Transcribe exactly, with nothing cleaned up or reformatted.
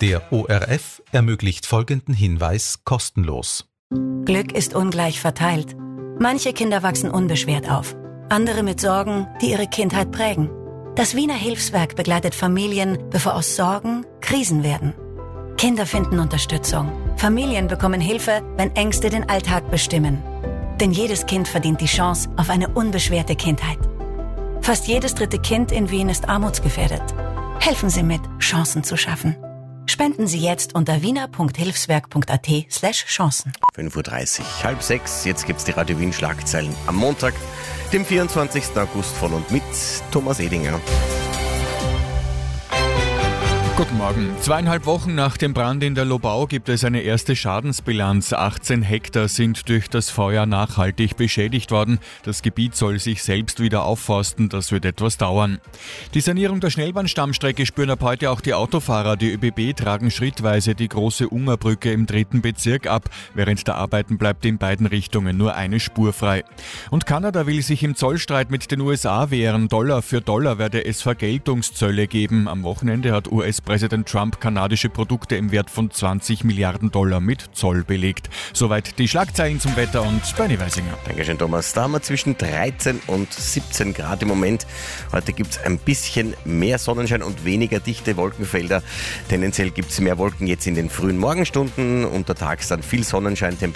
Der O R F ermöglicht folgenden Hinweis kostenlos. Glück ist ungleich verteilt. Manche Kinder wachsen unbeschwert auf, andere mit Sorgen, die ihre Kindheit prägen. Das Wiener Hilfswerk begleitet Familien, bevor aus Sorgen Krisen werden. Kinder finden Unterstützung. Familien bekommen Hilfe, wenn Ängste den Alltag bestimmen. Denn jedes Kind verdient die Chance auf eine unbeschwerte Kindheit. Fast jedes dritte Kind in Wien ist armutsgefährdet. Helfen Sie mit, Chancen zu schaffen. Spenden Sie jetzt unter wiener.hilfswerk.at slash Chancen. fünf Uhr dreißig, halb sechs, jetzt gibt's die Radio Wien Schlagzeilen am Montag, dem vierundzwanzigsten August von und mit Thomas Edinger. Guten Morgen. Zweieinhalb Wochen nach dem Brand in der Lobau gibt es eine erste Schadensbilanz. achtzehn Hektar sind durch das Feuer nachhaltig beschädigt worden. Das Gebiet soll sich selbst wieder aufforsten. Das wird etwas dauern. Die Sanierung der Schnellbahnstammstrecke spüren ab heute auch die Autofahrer. Die ÖBB tragen schrittweise die große Ungerbrücke im dritten Bezirk ab. Während der Arbeiten bleibt in beiden Richtungen nur eine Spur frei. Und Kanada will sich im Zollstreit mit den U S A wehren. Dollar für Dollar werde es Vergeltungszölle geben. Am Wochenende hat U S Präsident Trump kanadische Produkte im Wert von zwanzig Milliarden Dollar mit Zoll belegt. Soweit die Schlagzeilen zum Wetter und Bernie Weisinger. Dankeschön, Thomas. Da haben wir zwischen dreizehn und siebzehn Grad im Moment. Heute gibt es ein bisschen mehr Sonnenschein und weniger dichte Wolkenfelder. Tendenziell gibt es mehr Wolken jetzt in den frühen Morgenstunden. Untertags dann viel Sonnenschein.